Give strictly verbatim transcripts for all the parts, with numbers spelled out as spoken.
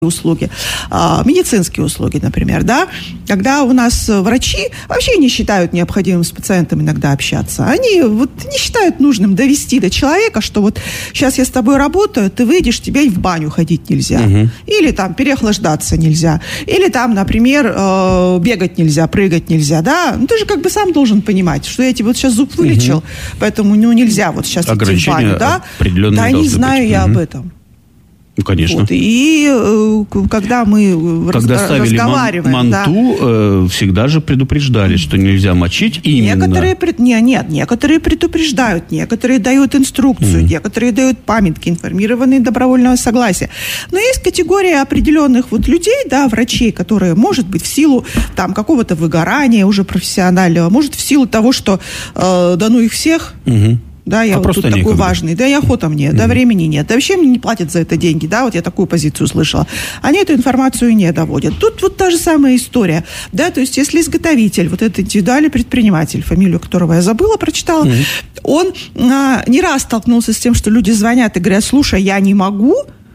услуги, медицинские услуги, например, да, когда у нас врачи вообще не считают необходимым с пациентом иногда общаться. Они вот не считают нужным довести до человека, что вот сейчас я с тобой работаю, ты выйдешь, тебе в баню ходить нельзя. Угу. Или там переохлаждаться нельзя. Или там, например, бегать нельзя, прыгать нельзя, да. Ну, ты же как бы сам должен понимать, что я тебе вот сейчас зуб вылечил, угу. поэтому ну, нельзя вот сейчас идти в баню, да. Да, не знаю быть. я угу. об этом. Ну, конечно. Вот. И э, когда мы когда раз, ставили разговариваем... ман- манту, да. э, всегда же предупреждали, что нельзя мочить именно... Некоторые, не, нет, некоторые предупреждают, некоторые дают инструкцию, mm. некоторые дают памятки, информированные добровольного согласия. Но есть категория определенных вот людей, да, врачей, которые, может быть, в силу там, какого-то выгорания уже профессионального, может, в силу того, что э, да ну их всех... Mm-hmm. Да, я а вот тут некогда. Такой важный, да, и охота мне, mm-hmm. да, времени нет, да, вообще мне не платят за это деньги, да, вот я такую позицию слышала. Они эту информацию не доводят. Тут вот та же самая история, да, то есть если изготовитель, вот этот индивидуальный предприниматель, фамилию которого я забыла, прочитала, mm-hmm. он а, не раз столкнулся с тем, что люди звонят и говорят, слушай, я не могу,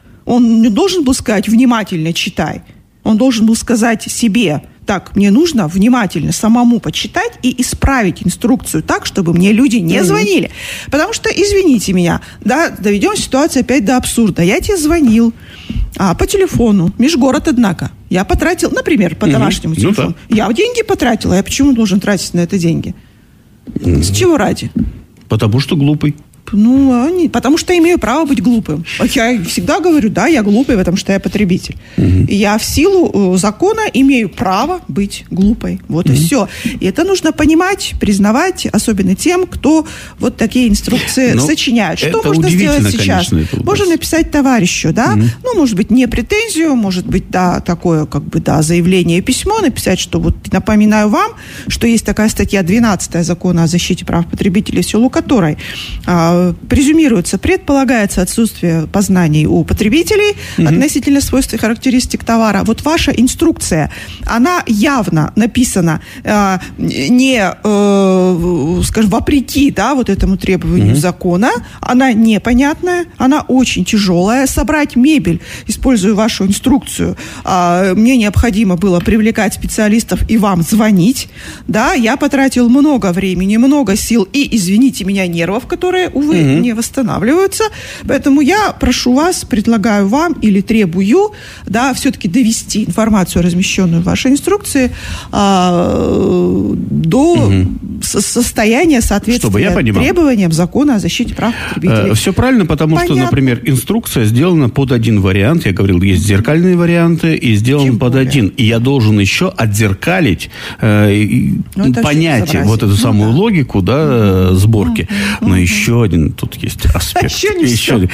он не должен был сказать, внимательно читай, он должен был сказать себе, так, мне нужно внимательно самому почитать и исправить инструкцию так, чтобы мне люди не звонили. Потому что, извините меня, да, доведем ситуацию опять до абсурда. Я тебе звонил а, по телефону, межгород, однако. Я потратил, например, по домашнему mm-hmm. телефону. Ну, да. Я деньги потратила. Я почему должен тратить на это деньги? Mm-hmm. С чего ради? Потому что глупый. Ну, они, потому что имею право быть глупым. Я всегда говорю, да, я глупый, потому что я потребитель. Uh-huh. И я в силу э, закона имею право быть глупой. Вот uh-huh. и все. И это нужно понимать, признавать, особенно тем, кто вот такие инструкции Но сочиняет. Что можно сделать сейчас? Конечно, можно написать товарищу, да, uh-huh. ну, может быть, не претензию, может быть, да, такое, как бы, да, заявление, письмо написать, что вот напоминаю вам, что есть такая статья двенадцатая Закона о защите прав потребителей, в силу которой а, презюмируется, предполагается отсутствие познаний у потребителей mm-hmm. относительно свойств и характеристик товара. Вот ваша инструкция, она явно написана э, не, э, скажем, вопреки, да, вот этому требованию mm-hmm. закона. Она непонятная, она очень тяжелая. Собрать мебель, используя вашу инструкцию, э, мне необходимо было привлекать специалистов и вам звонить. Да, я потратил много времени, много сил и, извините меня, нервов, которые, увы, Mm-hmm. не восстанавливаются. Поэтому я прошу вас, предлагаю вам или требую, да, все-таки довести информацию, размещенную в вашей инструкции, а, до mm-hmm. со- состояния соответствия требованиям закона о защите прав потребителей. Э, все правильно, потому Понятно. Что, например, инструкция сделана под один вариант. Я говорил, есть зеркальные варианты, и сделан Чем под более. один. И я должен еще отзеркалить, э, ну, понять вот эту ну, самую да. логику, да, mm-hmm. сборки. Mm-hmm. Но еще один тут есть аспект. Еще не Еще.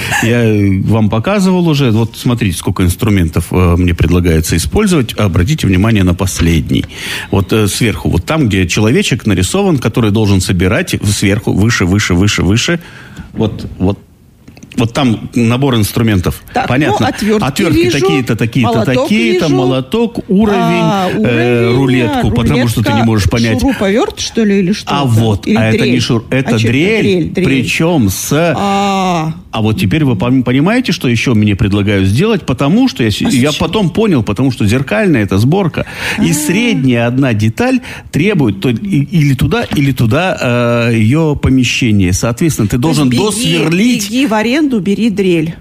Я вам показывал уже. Вот смотрите, сколько инструментов э, мне предлагается использовать. Обратите внимание на последний. Вот э, сверху, вот там, где человечек нарисован, который должен собирать сверху, выше, выше, выше, выше. Вот, вот. Вот там набор инструментов. Так, Понятно. Ну, отвертки, отвертки вижу, такие-то, такие-то, такие-то, вижу. молоток, уровень, а, уровень э, рулетку, рулетка, потому что ты не можешь понять. Шуруповерт, что ли, или что? А вот, или а дрель. это не шур, это а дрель, дрель, дрель, причем с... А, а вот теперь вы понимаете, что еще мне предлагают сделать, потому что я, а я потом понял, потому что зеркальная это сборка, А-а-а. и средняя одна деталь требует то, и, или туда, или туда э, ее помещение. Соответственно, ты должен беги, досверлить... Беги в аренду, бери дрель.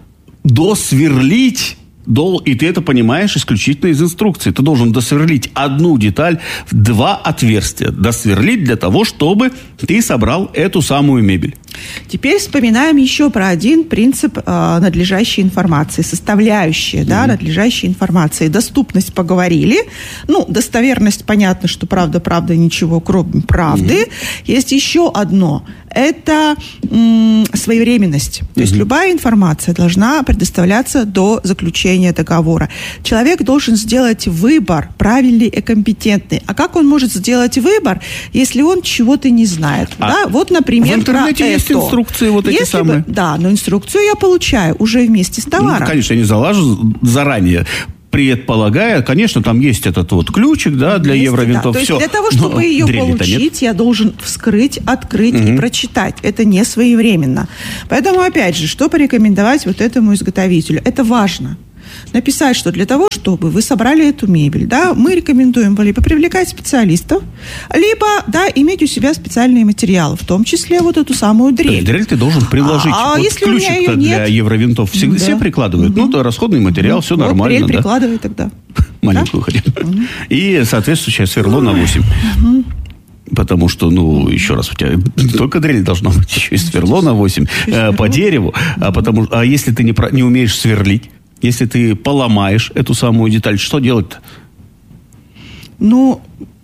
Досверлить, дол, и ты это понимаешь исключительно из инструкции. Ты должен досверлить одну деталь в два отверстия. Досверлить для того, чтобы ты собрал эту самую мебель. Теперь вспоминаем еще про один принцип э, надлежащей информации, составляющие, mm-hmm. да, надлежащей информации. Доступность поговорили. Ну, достоверность, понятно, что правда, правда, ничего, кроме правды. Mm-hmm. Есть еще одно. Это м, своевременность. То mm-hmm. есть любая информация должна предоставляться до заключения договора. Человек должен сделать выбор, правильный и компетентный. А как он может сделать выбор, если он чего-то не знает? А да? Вот, например, в интернете есть это. Инструкции вот эти Если самые. Бы, да, но инструкцию я получаю уже вместе с товаром. Ну, конечно, я не залажу заранее. Предполагая, конечно, там есть этот вот ключик, да, для есть, евровинтов. Да. То все. есть для того, чтобы но ее получить, я должен вскрыть, открыть угу. и прочитать. Это не своевременно. Поэтому, опять же, что порекомендовать вот этому изготовителю? Это важно. написать, что для того, чтобы вы собрали эту мебель, да, мы рекомендуем либо привлекать специалистов, либо, да, иметь у себя специальные материалы, в том числе вот эту самую дрель. То есть дрель ты должен приложить. А, вот если у меня ее ключик-то нет, для евровинтов всегда да. все прикладывают. Угу. Ну, то расходный материал, угу. все вот нормально. Дрель да? прикладывай тогда. Маленькую хотя бы. Угу. И соответствующее сверло на восемь. Угу. Потому что, ну, еще раз, у тебя не только дрель должна быть, еще и сверло на восемь э, по дереву. А, потому, а если ты не, про, не умеешь сверлить, если ты поломаешь эту самую деталь, что делать-то? Ну,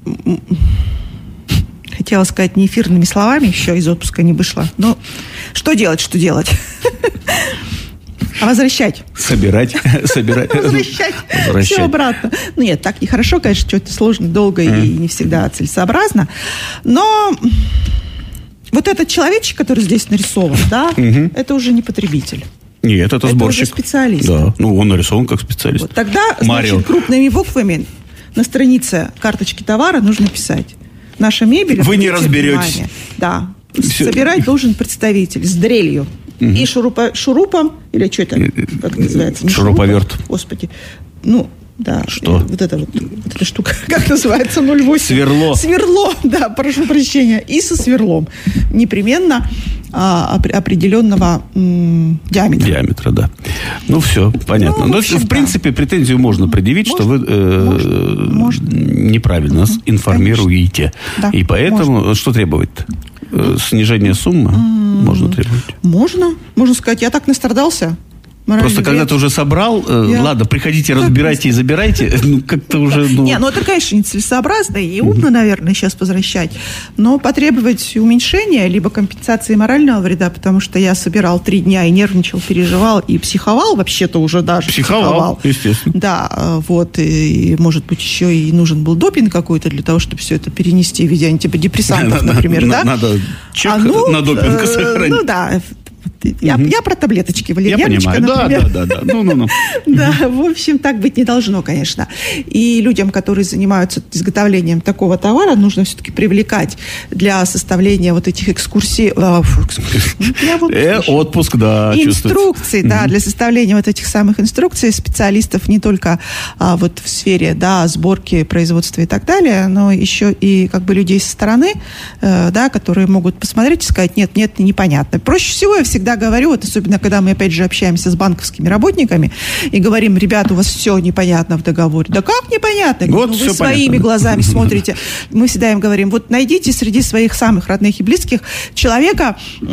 хотела сказать не эфирными словами, еще из отпуска не вышла. Но что делать, что делать? А возвращать. Собирать. Собирать. Возвращать. Все обратно. Ну нет, так нехорошо, конечно, что-то сложно, долго mm. и не всегда целесообразно. Но вот этот человечек, который здесь нарисован, да, mm-hmm. это уже не потребитель. Нет, это, это сборщик. Это уже специалист. Да, ну он нарисован как специалист. Вот, тогда, Марио. Значит, крупными буквами на странице карточки товара нужно писать. Наша мебель... Вы не разберетесь. Внимание. Да. Все. Собирать должен представитель с дрелью. Угу. И шурупа, шурупом, или что это, как это называется? Шуруповерт. Шурупом, господи. Ну, да. Что? Вот эта вот, вот эта штука, как называется, ноль восемь. Сверло. Сверло, да, прошу прощения. И со сверлом. Непременно а, определенного м, диаметра. Диаметра, да. Ну, все, понятно. Ну, в, общем, в да. принципе, претензию можно предъявить, можно, что вы э, можно, можно. неправильно угу. нас информируете. Да, и поэтому можно. Что требовать-то? Снижение суммы mm-hmm. можно требовать? Можно. Можно сказать, я так настрадался. Просто когда ты уже собрал, э, я... ладно, приходите, разбирайте и забирайте, ну, как-то уже... Ну... Не, ну, это, конечно, нецелесообразно и умно, наверное, сейчас возвращать, но потребовать уменьшения, либо компенсации морального вреда, потому что я собирал три дня и нервничал, переживал и психовал, вообще-то уже даже психовал. Психовал, естественно. Да, вот, и, может быть, еще и нужен был допинг какой-то для того, чтобы все это перенести в виде антидепрессантов, например, да? Надо чек на допинг сохранить. Ну, да. Я, угу. я про таблеточки валерьяночка, я понимаю, например. да, да, да, да. Ну, ну, ну. Да, в общем, так быть не должно, конечно. И людям, которые занимаются изготовлением такого товара, нужно все-таки привлекать для составления вот этих экскурсий. Э, отпуск, да. Инструкций, да, для составления вот этих самых инструкций специалистов не только а, вот в сфере, да, сборки, производства и так далее, но еще и как бы людей со стороны, э, да, которые могут посмотреть и сказать, нет, нет, непонятно. Проще всего я всегда говорю, вот особенно когда мы, опять же, общаемся с банковскими работниками и говорим, ребята, у вас все непонятно в договоре. Да как непонятно? Вот ну, все вы своими понятно. глазами смотрите. Мы всегда им говорим, вот найдите среди своих самых родных и близких человека,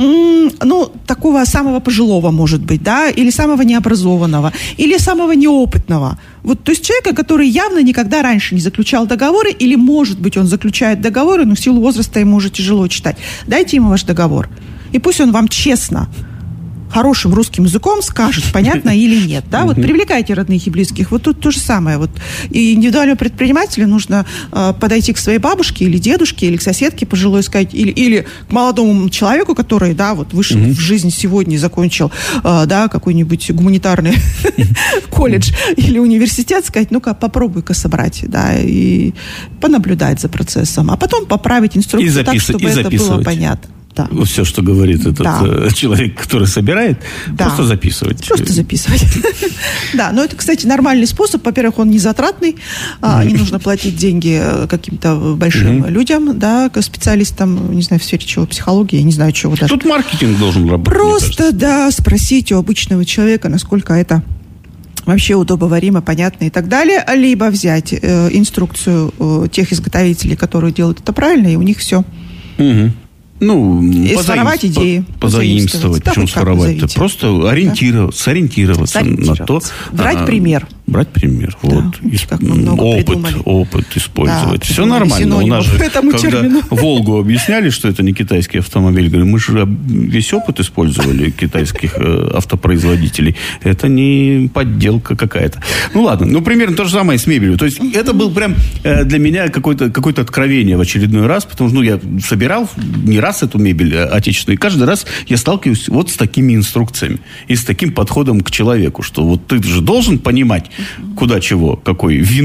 ну, такого самого пожилого, может быть, да, или самого необразованного, или самого неопытного. Вот, то есть человека, который явно никогда раньше не заключал договоры, или, может быть, он заключает договоры, но в силу возраста ему уже тяжело читать. Дайте ему ваш договор. И пусть он вам честно, хорошим русским языком скажет, понятно или нет. Да? Вот привлекайте родных и близких. Вот тут то же самое. Вот. И индивидуальному предпринимателю нужно э, подойти к своей бабушке или дедушке, или к соседке пожилой сказать, или, или к молодому человеку, который, да, вот вышел mm-hmm. в жизнь сегодня и закончил, э, да, какой-нибудь гуманитарный колледж или университет, сказать, ну-ка, попробуй-ка собрать, да, и понаблюдать за процессом, а потом поправить инструкцию так, чтобы это было понятно. Да. Все, что говорит этот да. человек, который собирает, да. просто записывать. Просто записывать. Да, но это, кстати, нормальный способ. Во-первых, он не затратный, не нужно платить деньги каким-то большим людям, да, специалистам, не знаю, в сфере чего, психологии, не знаю, чего даже. Тут маркетинг должен работать. Просто, да, спросить у обычного человека, насколько это вообще удобоваримо, понятно и так далее, либо взять э, инструкцию э, тех изготовителей, которые делают это правильно, и у них все. Угу. Ну, и своровать идеи. Позаимствовать. Почему своровать-то? Просто ориентироваться, да? сориентироваться, сориентироваться на то. Брать а, пример. Брать пример. Да. Вот. Видишь, как мы много опыт, придумали. опыт использовать. Да, все нормально. У нас же, когда термину. Волгу объясняли, что это не китайский автомобиль, говорю, мы же весь опыт использовали китайских э, автопроизводителей. Это не подделка какая-то. Ну ладно, ну примерно то же самое с мебелью. То есть это был прям э, для меня какое-то, какое-то откровение в очередной раз, потому что ну, я собирал не раз эту мебель отечественную, и каждый раз я сталкиваюсь вот с такими инструкциями и с таким подходом к человеку, что вот ты же должен понимать, куда чего, какой винт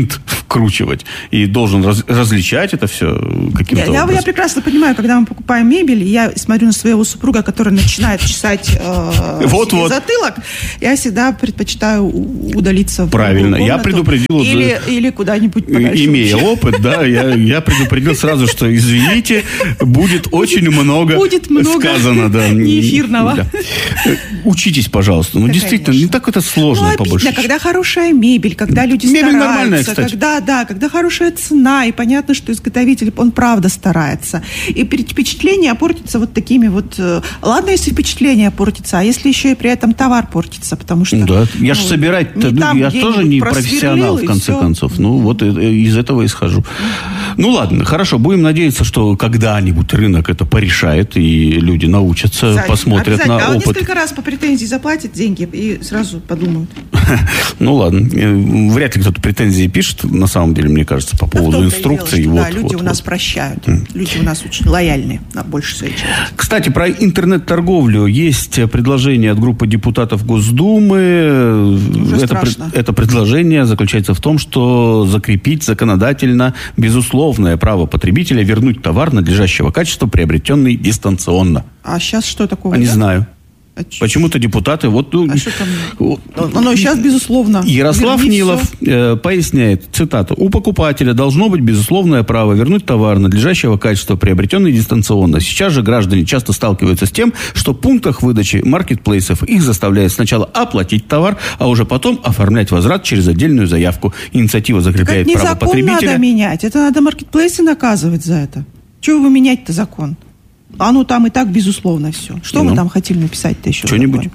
вкручивать. И должен раз, различать это все каким-то я, образом. Я прекрасно понимаю, когда мы покупаем мебель, я смотрю на своего супруга, который начинает чесать э, вот, вот. затылок, я всегда предпочитаю удалиться в Правильно. Я предупредил. Или, или куда-нибудь подальше. Имея опыт, да, я, я предупредил сразу, что, извините, будет очень много, будет много сказано. Да. Неэфирного. Да. Учитесь, пожалуйста. Ну, да, действительно, конечно. Не так это сложно, ну, по большей части. Когда хорошая мебель, когда люди мебель стараются, когда, да, когда хорошая цена, и понятно, что изготовитель, он правда старается. И впечатление портится вот такими вот... Ладно, если впечатление портится, а если еще и при этом товар портится, потому что... Да, я же ну, собирать-то, ну, я тоже не профессионал, в конце все. концов. Ну, вот из этого исхожу. Ну, ладно, хорошо, будем надеяться, что когда-нибудь рынок это порешает, и люди научатся, Кстати, посмотрят на а опыт. А несколько раз по претензии заплатят деньги и сразу подумают. Ну, ладно. Вряд ли кто-то претензии пишет, на самом деле, мне кажется, по поводу инструкций. Дело, да, люди у нас прощают. Люди у нас очень лояльные, на большей своей части. Кстати, про интернет-торговлю есть предложение от группы депутатов Госдумы. Уже это, страшно. Это предложение заключается в том, что закрепить законодательно безусловное право потребителя вернуть товар надлежащего качества, приобретенный дистанционно. А сейчас что такого? А не да? знаю. А Почему-то депутаты... Вот, ну, а что там? Вот, оно сейчас, безусловно. Ярослав Нилов э, поясняет, цитата, «У покупателя должно быть безусловное право вернуть товар надлежащего качества, приобретенный дистанционно. Сейчас же граждане часто сталкиваются с тем, что в пунктах выдачи маркетплейсов их заставляют сначала оплатить товар, а уже потом оформлять возврат через отдельную заявку. Инициатива закрепляет так право потребителя». Закон надо менять. Это надо маркетплейсы наказывать за это. Чего вы менять-то закон? А ну там и так, безусловно, все. Что ну, мы там хотели написать-то еще? Что-нибудь.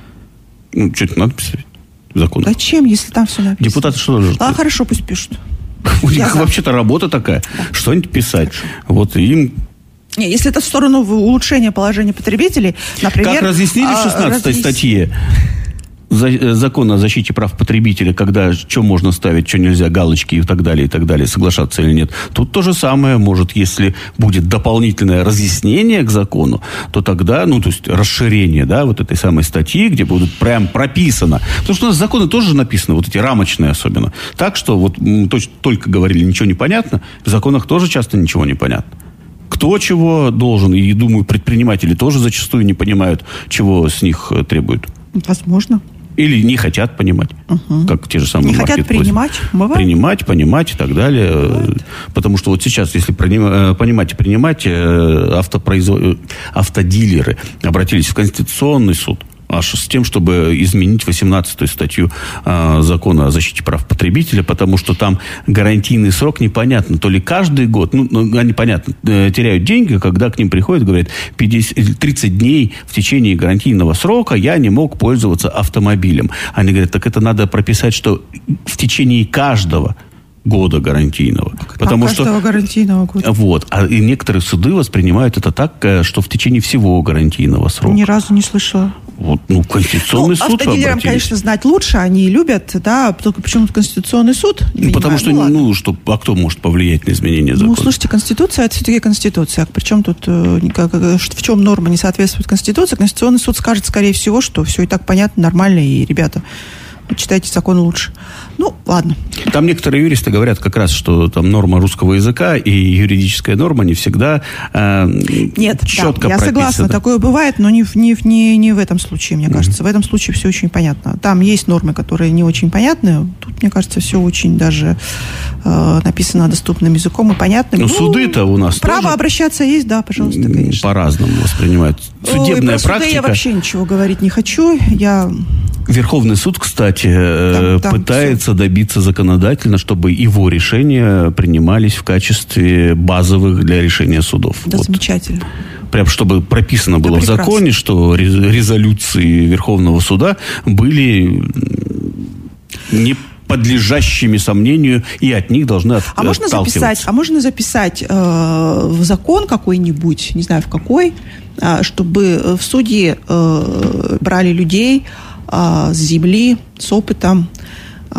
Ну, что-то надо писать. Закон. Зачем, если там все написано? Депутаты что должны? А, хорошо, пусть пишут. У них вообще-то работа такая. Да. Что-нибудь писать. Хорошо. Вот им... Не, если это в сторону улучшения положения потребителей, например... Как разъяснили в шестнадцатой разъяс... статье Закона о защите прав потребителя, когда что можно ставить, что нельзя, галочки и так далее, и так далее, соглашаться или нет. Тут то же самое, может, если будет дополнительное разъяснение к закону, то тогда, ну, то есть расширение, да, вот этой самой статьи, где будет прям прописано. Потому что у нас законы тоже написаны, вот эти рамочные особенно. Так что вот мы только говорили, ничего не понятно, в законах тоже часто ничего не понятно. Кто чего должен, и, думаю, предприниматели тоже зачастую не понимают, чего с них требуют. Возможно. Или не хотят понимать, uh-huh. как те же самые не хотят принимать, бывает. Принимать, понимать и так далее. Бывает. Потому что вот сейчас, если понимать и принимать, автопроизв... автодилеры обратились в Конституционный суд аж с тем, чтобы изменить восемнадцатую статью э, Закона о защите прав потребителя, потому что там гарантийный срок непонятно. То ли каждый год, ну, ну они, понятно, э, теряют деньги, когда к ним приходят, говорят, пятьдесят, тридцать дней в течение гарантийного срока я не мог пользоваться автомобилем. Они говорят, так это надо прописать, что в течение каждого года гарантийного. Как потому каждого что, гарантийного года. Вот. А и некоторые суды воспринимают это так, что в течение всего гарантийного срока. Ни разу не слышала. Вот, ну, Конституционный ну, суд автодилерам, конечно, знать лучше, они любят, да, только почему-то Конституционный суд? Ну, потому что, ну, ну что, а кто может повлиять на изменение закона? Ну, слушайте, Конституция, это все-таки Конституция. Причем тут, как, в чем норма не соответствует Конституции? Конституционный суд скажет, скорее всего, что все и так понятно, нормально, и, ребята, читайте закон лучше. Ну, ладно. Там некоторые юристы говорят как раз, что там норма русского языка и юридическая норма не всегда э, Нет, четко да, я прописаны. согласна, такое бывает, но не, не, не, не в этом случае, мне кажется. Mm-hmm. В этом случае все очень понятно. Там есть нормы, которые не очень понятны. Тут, мне кажется, все очень даже э, написано доступным языком и понятным. Ну, ну суды-то у нас право тоже обращаться есть, да, пожалуйста, конечно. По-разному воспринимают. Судебная Ой, про практика... суды я вообще ничего говорить не хочу. Я... Верховный суд, кстати, там, там пытается все. добиться законодательно, чтобы его решения принимались в качестве базовых для решения судов. Да, вот. Замечательно. Прям чтобы прописано было да, в законе, что резолюции Верховного суда были не подлежащими сомнению, и от них должны от, а можно записать, а можно записать э, в закон какой-нибудь, не знаю в какой, э, чтобы в суде э, брали людей с земли, с опытом,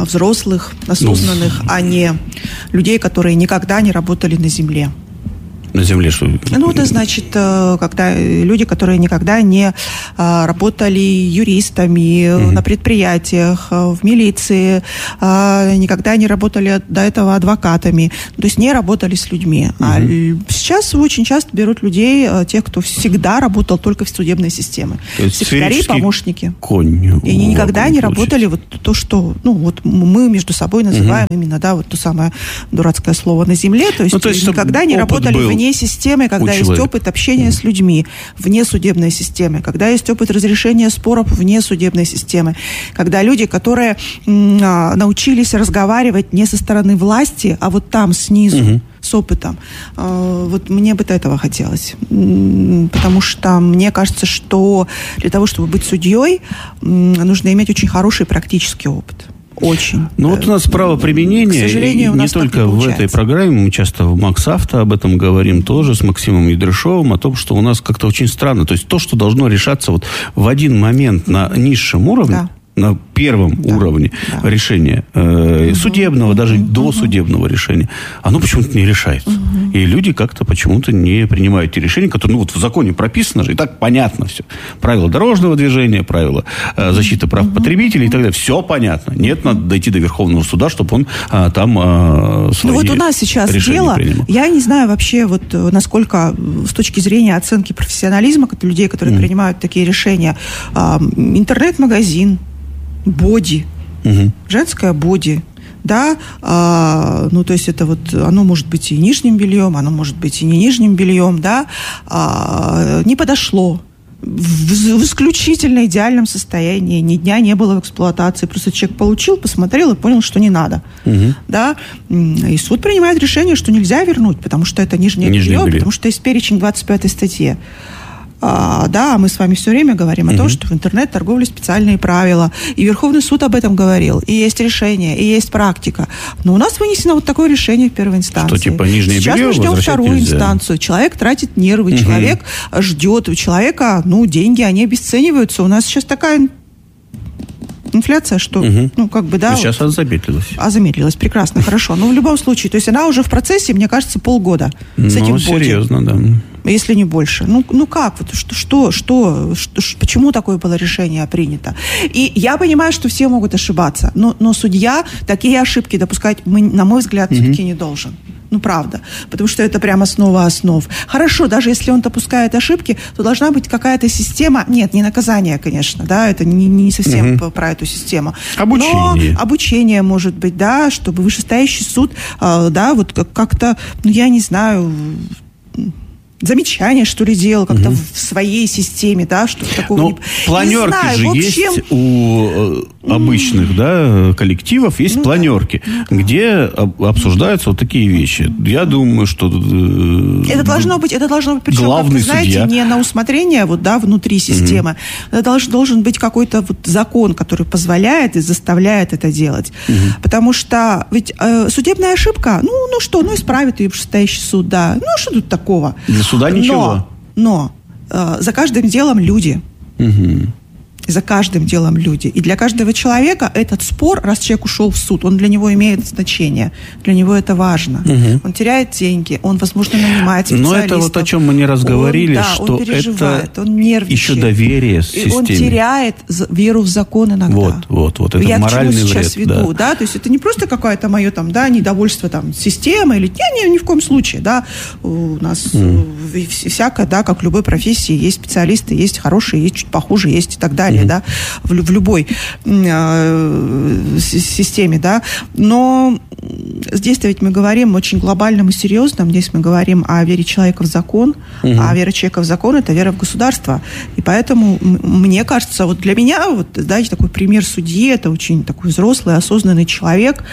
взрослых, осознанных, ну, а не людей, которые никогда не работали на земле. На земле что? Ну, это значит, когда люди, которые никогда не работали юристами угу. на предприятиях, в милиции, никогда не работали до этого адвокатами, то есть не работали с людьми. Угу. А сейчас очень часто берут людей, тех, кто всегда работал только в судебной системе. Секретари, помощники. Конь. И они никогда не работали вот то, что, ну, вот мы между собой называем угу. именно, да, вот то самое дурацкое слово на земле, то есть, ну, то есть никогда не работали был. вне системы, когда есть человека. опыт общения mm. с людьми, вне судебной системы, когда есть опыт разрешения споров вне судебной системы, когда люди, которые м, а, научились разговаривать не со стороны власти, а вот там снизу, mm-hmm. с опытом. А, вот мне бы этого хотелось. Потому что мне кажется, что для того, чтобы быть судьей, нужно иметь очень хороший практический опыт. Очень. Ну вот у нас правоприменение, к сожалению, у нас не только в этой программе, мы часто в МаксАвто об этом говорим тоже, с Максимом Ядрышевым, о том, что у нас как-то очень странно. То есть то, что должно решаться вот в один момент на низшем уровне, да. на первом да, уровне да. решения э, угу. судебного, даже угу. досудебного решения, оно почему-то не решается. Угу. И люди как-то почему-то не принимают те решения, которые, ну вот в законе прописано же, и так понятно все. Правила дорожного движения, правила э, защиты прав угу. потребителей и так далее. Все понятно. Нет, надо дойти до Верховного суда, чтобы он э, там э, свои Ну вот у нас сейчас дело, принимал. Я не знаю вообще, вот насколько с точки зрения оценки профессионализма людей, которые угу. принимают такие решения, э, интернет-магазин, боди, угу. женское боди, да, а, ну, то есть это вот, оно может быть и нижним бельем, оно может быть и не нижним бельем, да, а, не подошло. В, в исключительно идеальном состоянии, ни дня не было в эксплуатации, просто человек получил, посмотрел и понял, что не надо, угу. да, и суд принимает решение, что нельзя вернуть, потому что это нижнее, нижнее белье, белье, потому что есть перечень двадцать пятой статьи. А, да, мы с вами все время говорим о том, что в интернет-торговле специальные правила. И Верховный суд об этом говорил. И есть решение, и есть практика. Но у нас вынесено вот такое решение в первой инстанции. Что, типа, нижнее Сейчас белье мы ждем вторую нельзя. инстанцию. Человек тратит нервы, угу. человек ждет. У человека, ну, деньги, они обесцениваются. У нас сейчас такая инфляция, что, угу. ну, как бы, да. И сейчас вот, она замедлилась. А замедлилась, прекрасно, хорошо. Но в любом случае, то есть она уже в процессе, мне кажется, полгода с ну, этим боди. серьезно, да. Если не больше. Ну, ну как? Вот, что, что, что, что, почему такое было решение принято? И я понимаю, что все могут ошибаться, но, но судья такие ошибки допускать, мы, на мой взгляд, mm-hmm. все-таки не должен. Ну, правда. Потому что это прям основа основ. Хорошо, даже если он допускает ошибки, то должна быть какая-то система. Нет, не наказание, конечно, да, это не, не совсем угу. про эту систему. Обучение. Но обучение, может быть, да, чтобы вышестоящий суд, э, да, вот как-то, ну, я не знаю, замечания, что ли, делал как-то угу. в своей системе, да, что такого ну, не... планерки не знаю, же общем... есть у э, обычных, да, коллективов, есть ну, планерки, да. ну, где да. обсуждаются вот такие вещи. Я думаю, что... Э, это должно быть, это должно быть, причем, главный как вы знаете, судья. Не на усмотрение, вот, да, внутри системы. Угу. Это должен, должен быть какой-то вот закон, который позволяет и заставляет это делать. Угу. Потому что ведь э, судебная ошибка, ну, ну что, ну, исправит ее вышестоящий суд, да. Ну, что тут такого? Суда ничего. Но, но э, за каждым делом люди. Угу. За каждым делом люди. И для каждого человека этот спор, раз человек ушел в суд, он для него имеет значение. Для него это важно. Угу. Он теряет деньги, он, возможно, нанимает специалистов. Но это вот о чем мы не раз говорили, он, да, что он переживает, это он нервничает. Еще доверие в системе. И он теряет веру в закон иногда. Вот, вот, вот. Это Я моральный к чему вред. сейчас веду, да. да, то есть это не просто какое-то мое там, да, недовольство там системой или не, не, ни в коем случае, да. У нас mm. всякое, да, как в любой профессии есть специалисты, есть хорошие, есть чуть похуже, есть и так далее, mm-hmm. да. В, в любой э, системе, да, но здесь-то ведь мы говорим очень глобальным и серьезным, здесь мы говорим о вере человека в закон, угу. а вера человека в закон – это вера в государство, и поэтому мне кажется, вот для меня, вот, знаете, такой пример судьи, это очень такой взрослый, осознанный человек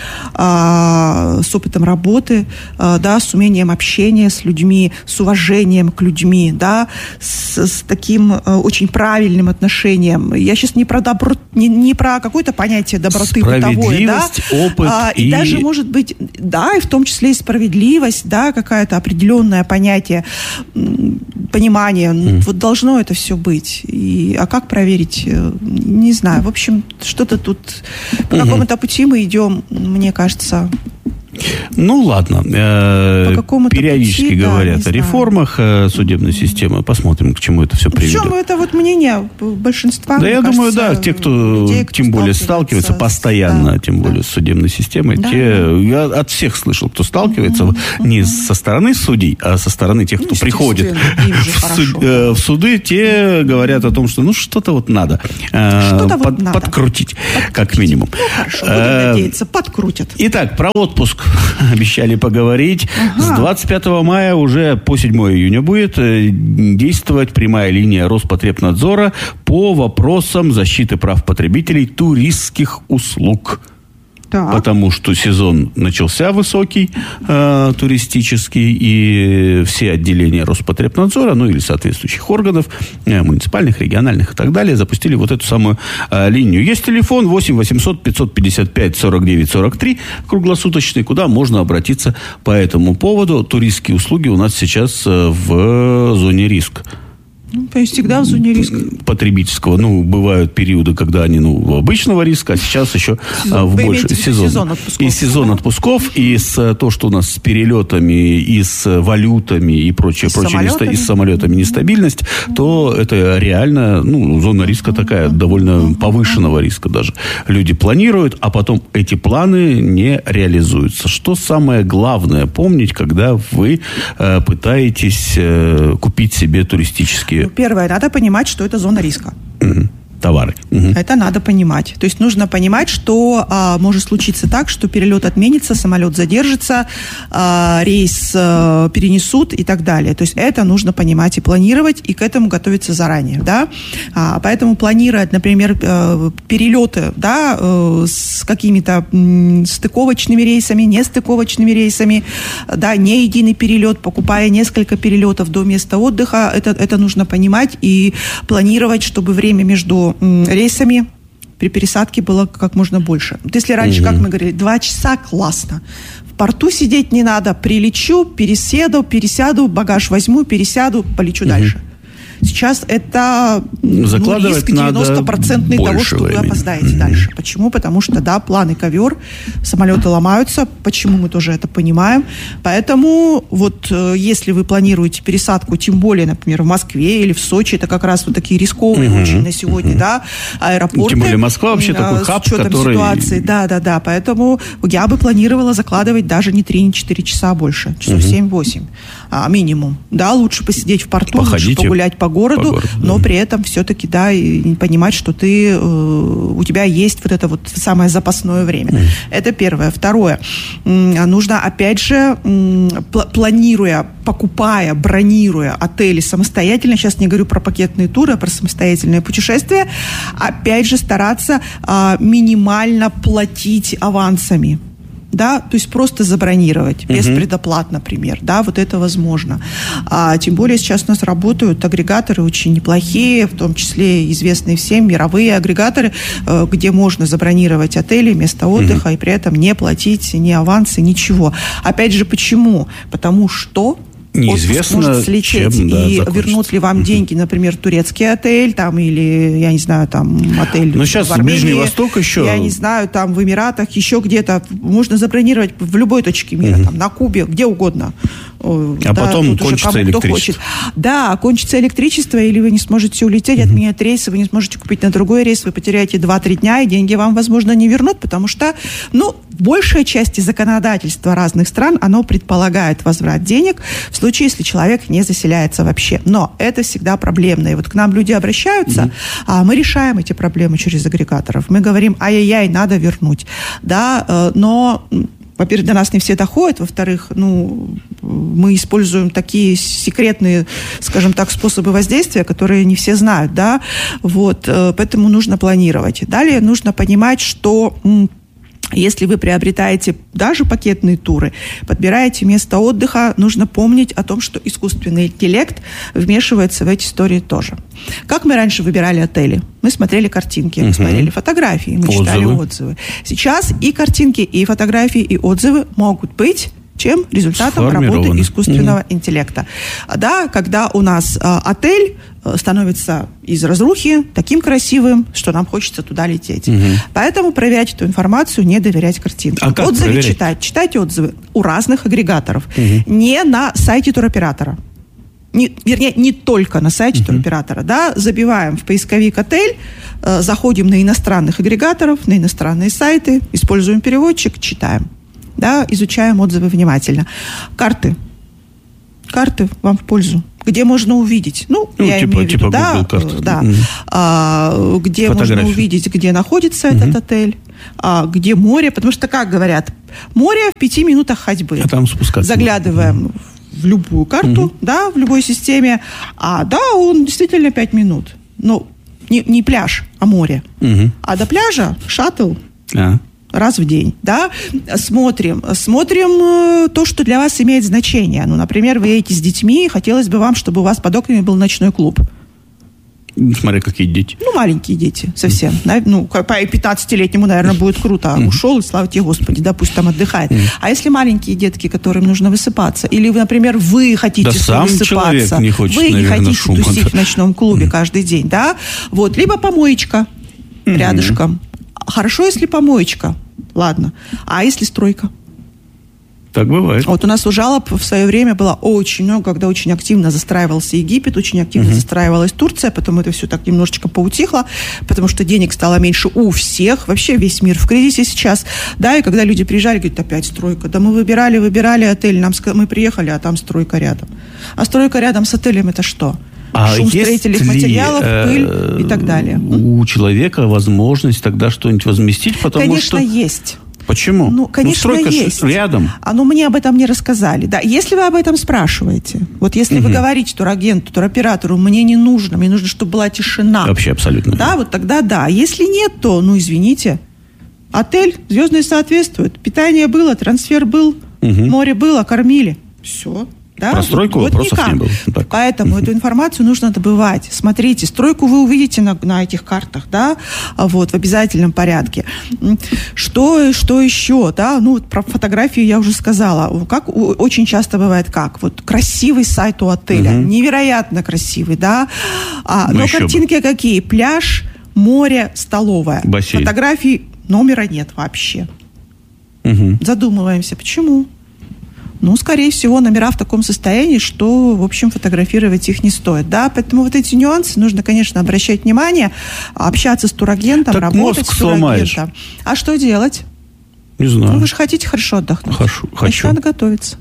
э, с опытом работы, э, да, с умением общения с людьми, с уважением к людьми, да, с, с таким э, очень правильным отношением. Я сейчас не про добро, не, не про какое-то понятие доброты бытовой, да, опыт а, и, и даже, может быть, да, и в том числе и справедливость, да, какое-то определенное понятие, понимание, mm. вот должно это все быть. И, а как проверить? Не знаю. В общем, что-то тут по mm-hmm. какому-то пути мы идем, мне кажется... Ну, ладно. По какому-то Периодически пути, говорят да, о реформах знаю. судебной системы. Посмотрим, к чему это все приведет. Причем это вот мнение большинства. Да, я кажется, думаю, да, те, кто, людей, кто тем более сталкивается постоянно, да, тем более да. с судебной системой, да, те, да. я от всех слышал, кто сталкивается, mm-hmm. не со стороны судей, а со стороны тех, кто приходит в, суд, э, в суды, те говорят о том, что ну что-то вот надо, э, под, вот надо. подкрутить, подкрутить, как минимум. Ну, хорошо, будем э, надеяться, подкрутят. Итак, про отпуск обещали поговорить. Ага. С двадцать пятого мая уже по седьмое июня будет действовать прямая линия Роспотребнадзора по вопросам защиты прав потребителей туристских услуг. Так. Потому что сезон начался высокий, э, туристический, и все отделения Роспотребнадзора, ну или соответствующих органов, э, муниципальных, региональных и так далее, запустили вот эту самую э, линию. Есть телефон восемь восемьсот пятьсот пятьдесят пять сорок девять сорок три, круглосуточный, куда можно обратиться по этому поводу. Туристские услуги у нас сейчас э, в зоне риска. Ну, то есть всегда в зоне риска. Потребительского. Ну, бывают периоды, когда они, ну, обычного риска, а сейчас еще сезон. в больше сезон. сезон отпусков. И сезон да? отпусков, и с то, что у нас с перелетами, и с валютами, и прочее, и прочее, самолетами. И с самолетами нестабильность, mm-hmm. то это реально, ну, зона риска mm-hmm. такая, довольно mm-hmm. повышенного риска даже. Люди планируют, а потом эти планы не реализуются. Что самое главное помнить, когда вы э, пытаетесь э, купить себе туристические... Ну, первое, надо понимать, что это зона риска. Угу. Товары. Угу. Это надо понимать. То есть нужно понимать, что а, может случиться так, что перелет отменится, самолет задержится, а, рейс а, перенесут и так далее. То есть это нужно понимать и планировать, и к этому готовиться заранее. Да? А, поэтому планировать, например, перелеты, да, с какими-то м, стыковочными рейсами, нестыковочными рейсами, да, не единый перелет, покупая несколько перелетов до места отдыха, это, это нужно понимать и планировать, чтобы время между рейсами при пересадке было как можно больше. Вот если раньше, угу. как мы говорили, два часа классно. В порту сидеть не надо. Прилечу, пересяду, пересяду, багаж возьму, пересяду, полечу угу. дальше. Сейчас это ну, риск девяносто процентов того, что вы опоздаете mm-hmm. дальше. Почему? Потому что, да, планы ковер, самолеты ломаются. Почему? Мы тоже это понимаем. Поэтому вот если вы планируете пересадку, тем более, например, в Москве или в Сочи, это как раз вот такие рисковые mm-hmm. очень на сегодня, mm-hmm. да, аэропорты. Тем более Москва вообще такой хаб, который... ситуации. Да, да, да. Поэтому я бы планировала закладывать даже не три, не четыре часа больше. Часов mm-hmm. семь-восемь а, минимум. Да, лучше посидеть в порту, лучше погулять по городу, по городу, но да. при этом все-таки, да, и понимать, что ты, э, у тебя есть вот это вот самое запасное время. Mm. Это первое. Второе. Нужно, опять же, пл- планируя, покупая, бронируя отели самостоятельно, сейчас не говорю про пакетные туры, а про самостоятельные путешествия, опять же стараться э, минимально платить авансами. Да, то есть просто забронировать, без uh-huh. предоплат, например, да, вот это возможно. А, тем более сейчас у нас работают агрегаторы очень неплохие, в том числе известные всем мировые агрегаторы, э, где можно забронировать отели, место отдыха uh-huh. и при этом не платить ни авансы, ничего. Опять же, почему? Потому что неизвестно, может слететь, чем, да, и закончится. Вернут ли вам деньги, например, турецкий отель, там, или, я не знаю, там, отель Но сейчас в Армении, Ближний Восток еще... Я не знаю, там, в Эмиратах, еще где-то. Можно забронировать в любой точке мира, угу. там, на Кубе, где угодно. А да, потом кончится электричество. Да, кончится электричество, или вы не сможете улететь, угу. отменят рейсы, вы не сможете купить на другой рейс, вы потеряете два-три дня, и деньги вам, возможно, не вернут, потому что, ну, большая часть законодательства разных стран, оно предполагает возврат денег в случае, если человек не заселяется вообще. Но это всегда проблемно. И вот к нам люди обращаются, mm-hmm. а мы решаем эти проблемы через агрегаторов. Мы говорим, ай-яй-яй, надо вернуть. Да, но... Во-первых, до нас не все доходят. Во-вторых, ну, мы используем такие секретные, скажем так, способы воздействия, которые не все знают, да. Вот, поэтому нужно планировать. Далее нужно понимать, что... Если вы приобретаете даже пакетные туры, подбираете место отдыха, нужно помнить о том, что искусственный интеллект вмешивается в эти истории тоже. Как мы раньше выбирали отели? Мы смотрели картинки, мы uh-huh. смотрели фотографии, мы отзывы. читали отзывы. Сейчас и картинки, и фотографии, и отзывы могут быть чем результатом работы искусственного mm-hmm. интеллекта. Да, когда у нас э, отель э, становится из разрухи таким красивым, что нам хочется туда лететь. Mm-hmm. Поэтому проверять эту информацию, не доверять картинке. А как отзывы проверять? читать. Читайте отзывы у разных агрегаторов. Mm-hmm. Не на сайте туроператора. Не, вернее, не только на сайте mm-hmm. туроператора. Да, забиваем в поисковик отель, э, заходим на иностранных агрегаторов, на иностранные сайты, используем переводчик, читаем. Да, изучаем отзывы внимательно. Карты. Карты вам в пользу. Где можно увидеть, ну, ну я типа, имею в виду, типа да, да угу. а, где фотографии. Можно увидеть, где находится угу. этот отель, а, где море, потому что, как говорят, море в пяти минутах ходьбы. А там спускаться. Заглядываем угу. в любую карту, угу. да, в любой системе, а да, он действительно пять минут. Но не, не пляж, а море. Угу. А до пляжа шаттл. А. Раз в день, да, смотрим, смотрим то, что для вас имеет значение. Ну, например, вы едете с детьми, и хотелось бы вам, чтобы у вас под окнами был ночной клуб. Смотри, какие дети. Ну, маленькие дети совсем. Mm. Ну, по пятнадцатилетнему, наверное, будет круто. Mm. Ушел, и слава тебе, Господи, да, пусть там отдыхает. Mm. А если маленькие детки, которым нужно высыпаться, или, например, вы хотите да высыпаться, не хочет, вы наверное, не хотите шума, тусить да. в ночном клубе mm. каждый день, да, вот, либо помоечка mm. рядышком. Хорошо, если помоечка, ладно. А если стройка? Так бывает. Вот у нас у жалоб в свое время было очень много, когда очень активно застраивался Египет, очень активно uh-huh. застраивалась Турция, потом это все так немножечко поутихло, потому что денег стало меньше у всех, вообще весь мир в кризисе сейчас, да, и когда люди приезжали, говорят, опять стройка, да мы выбирали, выбирали отель, нам, мы приехали, а там стройка рядом. А стройка рядом с отелем это что? А шум строительных материалов, э, пыль и так далее. У человека возможность тогда что-нибудь возместить, потому конечно, что... Конечно, есть. Почему? Ну, конечно, ну, стройка есть. Рядом. А ну, мне об этом не рассказали. Да, если вы об этом спрашиваете, вот если угу. вы говорите турагенту, туроператору, мне не нужно, мне нужно, чтобы была тишина. Вообще абсолютно. Да, вот тогда да. Если нет, то, ну, извините, отель, звездные соответствуют, питание было, трансфер был, угу. море было, кормили. Все. Да? Про стройку вот, вопросов вот не было. Так. Поэтому uh-huh. эту информацию нужно добывать. Смотрите, стройку вы увидите на, на этих картах, да, вот, в обязательном порядке. Что, что еще, да, ну, про фотографию я уже сказала. Как очень часто бывает как? Вот красивый сайт у отеля, uh-huh. невероятно красивый, да, а, но картинки бы. Какие? Пляж, море, столовая. Бассейн. Фотографий номера нет вообще. Uh-huh. Задумываемся, почему? Ну, скорее всего, номера в таком состоянии, что, в общем, фотографировать их не стоит. Да, поэтому вот эти нюансы нужно, конечно, обращать внимание, общаться с турагентом, так работать мозг с турагентом. сломаешь. А что делать? Не знаю. Ну, вы же хотите хорошо отдохнуть. Хочу. Значит, надо готовиться.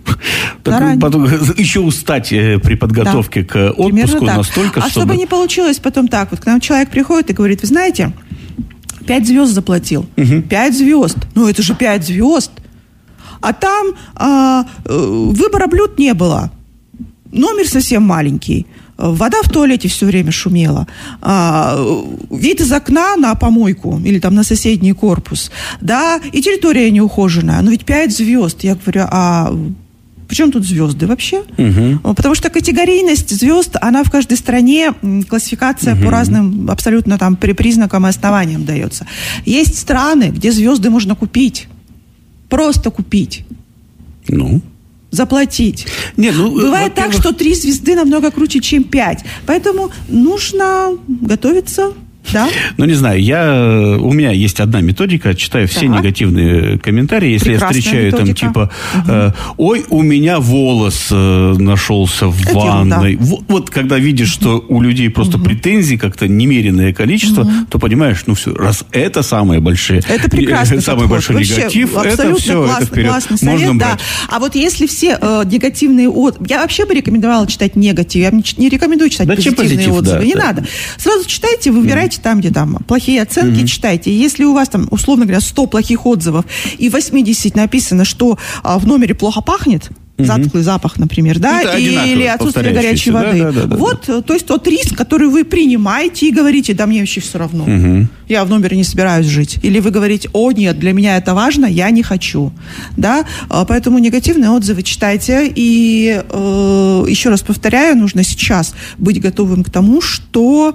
Так, потом, еще устать при подготовке да. к отпуску настолько, а чтобы... чтобы не получилось потом так, вот к нам человек приходит и говорит, вы знаете, пять звезд заплатил. Угу. Пять звезд. Ну, это же пять звезд. А там а, выбора блюд не было. Номер совсем маленький. Вода в туалете все время шумела. А, вид из окна на помойку или там на соседний корпус. Да, и территория неухоженная. Но ведь пять звезд. Я говорю, а при чем тут звезды вообще? Угу. Потому что категорийность звезд, она в каждой стране, классификация угу. по разным абсолютно там признакам и основаниям дается. Есть страны, где звезды можно купить. Просто купить. Ну? Заплатить. Не, ну, бывает так, что три звезды намного круче, чем пять. Поэтому нужно готовиться. Да? Ну, не знаю, я, у меня есть одна методика, читаю все да. негативные комментарии, если Прекрасная я встречаю методика. Там типа, угу. э, ой, у меня волос э, нашелся в это ванной. Вот, вот когда видишь, что у людей просто угу. претензий как-то немеренное количество, угу. то понимаешь, ну все, раз это самые большие, это прекрасный самый подход. большой Вообще, негатив, это все, класс, это вперед. Классный совет, можно да. брать. А вот если все э, негативные отзывы, я вообще бы рекомендовала читать негатив, я не, не рекомендую читать да позитивные позитив, отзывы, да, не да. надо. Сразу читайте, выбирайте mm. там, где там плохие оценки, mm-hmm. читайте. Если у вас там, условно говоря, сто плохих отзывов и восемьдесят написано, что а, в номере плохо пахнет, mm-hmm. затхлый запах, например, да, это или отсутствие горячей воды. Да, да, да, вот, да. то есть тот риск, который вы принимаете и говорите, да мне вообще все равно. Mm-hmm. Я в номере не собираюсь жить. Или вы говорите, о нет, для меня это важно, я не хочу. Да? Поэтому негативные отзывы читайте. И э, еще раз повторяю, нужно сейчас быть готовым к тому, что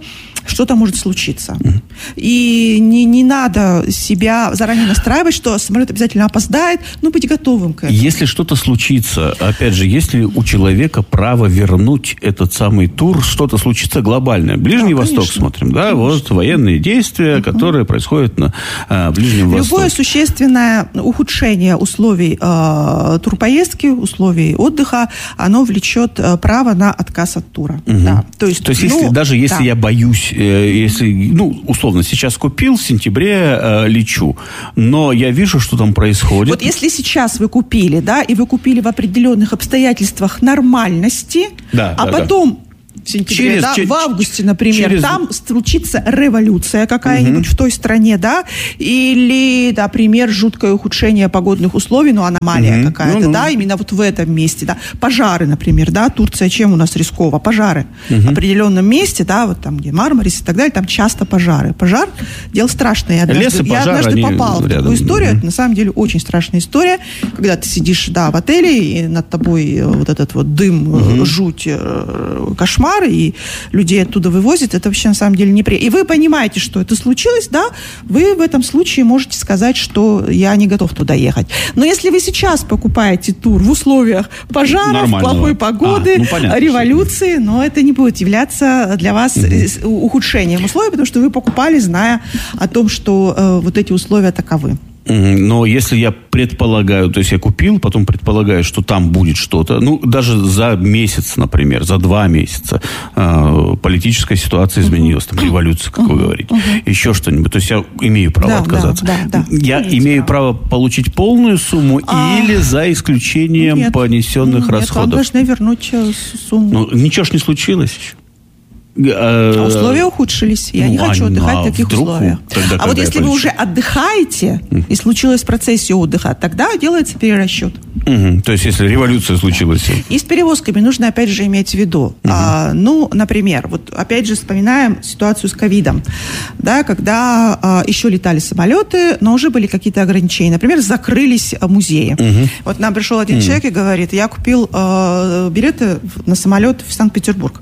что-то может случиться. Mm-hmm. И не, не надо себя заранее настраивать, что самолет обязательно опоздает, ну, быть готовым к этому. Если что-то случится, опять же, есть ли у человека право вернуть этот самый тур, что-то случится глобальное? Ближний да, Восток смотрим, да, конечно. Вот военные действия, uh-huh. которые происходят на а, Ближнем Востоке. Любое существенное ухудшение условий э, турпоездки, условий отдыха, оно влечет э, право на отказ от тура. Uh-huh. Да. То есть, То есть ну, если, даже если да. я боюсь, э, если, ну, условно, сейчас купил, в сентябре э, лечу, но я вижу, что там происходит. Вот если сейчас вы купили, да, и вы купили в определенных обстоятельствах нормальности, да, а да, потом... Да. В сентябре, через, да, через, в августе, например, через... там случится революция какая-нибудь угу. в той стране, да, или, например, жуткое ухудшение погодных условий, ну, аномалия угу. какая-то, ну, ну. да, именно вот в этом месте, да, пожары, например, да, Турция чем у нас рисково? Пожары. Угу. В определенном месте, да, вот там, где Мармарис и так далее, там часто пожары. Пожар – дело страшное. Я однажды, Лес и я пожар, однажды попала в такую историю, угу. это на самом деле очень страшная история, когда ты сидишь, да, в отеле, и над тобой вот этот вот дым, угу. жуть, кошмар, и людей оттуда вывозят, это вообще на самом деле неприятно. И вы понимаете, что это случилось, да, вы в этом случае можете сказать, что я не готов туда ехать. Но если вы сейчас покупаете тур в условиях пожаров, нормального. Плохой погоды, а, ну, понятно, революции, что... но это не будет являться для вас угу. ухудшением условий, потому что вы покупали, зная о том, что э, вот эти условия таковы. Но если я предполагаю, то есть я купил, потом предполагаю, что там будет что-то, ну, даже за месяц, например, за два месяца э, политическая ситуация изменилась, там, революция, как вы говорите, еще что-нибудь. То есть я имею право да, отказаться. Да, да, да. Я Имеете имею право. право получить полную сумму а... или за исключением нет, понесенных нет, расходов? Нет, вам должны вернуть сумму. Ну, ничего ж не случилось еще. А условия ухудшились. Я ну, не хочу отдыхать а в таких условиях. Тогда, а вот если вы уже отдыхаете, mm. и случилось в процессе отдыха, тогда делается перерасчет. Mm-hmm. То есть, если революция случилась. И с перевозками нужно, опять же, иметь в виду. Mm-hmm. А, ну, например, вот опять же вспоминаем ситуацию с ковидом, да, когда а, еще летали самолеты, но уже были какие-то ограничения. Например, закрылись музеи. Mm-hmm. Вот нам пришел один mm-hmm. человек и говорит, я купил а, билеты на самолет в Санкт-Петербург.